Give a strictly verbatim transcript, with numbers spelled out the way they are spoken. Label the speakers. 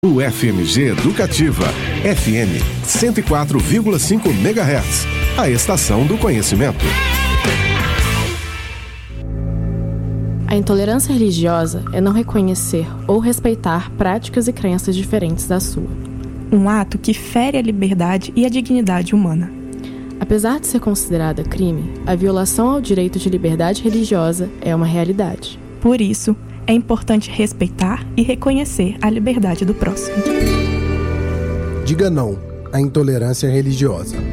Speaker 1: U F M G Educativa, F M cento e quatro vírgula cinco megahertz, a estação do conhecimento.
Speaker 2: A intolerância religiosa é não reconhecer ou respeitar práticas e crenças diferentes da sua.
Speaker 3: Um ato que fere a liberdade e a dignidade humana.
Speaker 2: Apesar de ser considerada crime, a violação ao direito de liberdade religiosa é uma realidade.
Speaker 3: Por isso, é importante respeitar e reconhecer a liberdade do próximo.
Speaker 4: Diga não à intolerância religiosa.